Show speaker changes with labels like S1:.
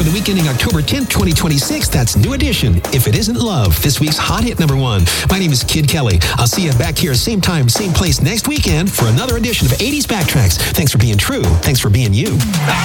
S1: for the week ending October 10th, 2026. That's New Edition, If It Isn't Love, this week's hot hit number 1. My name is Kid Kelly. I'll see you back here, same time, same place next weekend for another edition of 80s Backtracks. Thanks for being true. Thanks for being you.